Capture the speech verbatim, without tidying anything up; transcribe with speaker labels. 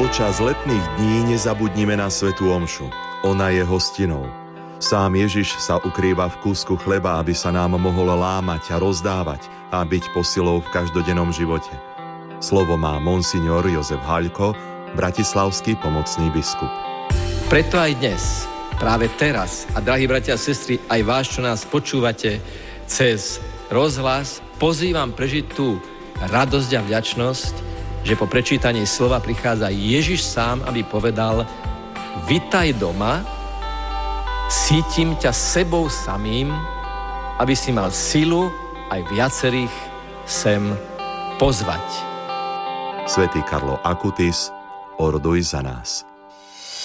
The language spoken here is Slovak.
Speaker 1: Počas letných dní nezabudnime na svätú omšu. Ona je hostinou. Sám Ježiš sa ukrýva v kúsku chleba, aby sa nám mohol lámať a rozdávať a byť posilou v každodennom živote. Slovo má monsignor Jozef Haľko, bratislavský pomocný biskup.
Speaker 2: Preto aj dnes, práve teraz, a drahí bratia a sestry, aj vás, čo nás počúvate cez rozhlas, pozývam prežiť tú radosť a vďačnosť, že po prečítaní slova prichádza Ježiš sám, aby povedal: vitaj doma, cítim ťa sebou samým, aby si mal silu aj viacerých sem pozvať.
Speaker 1: Svätý Karlo Acutis, oroduj za nás.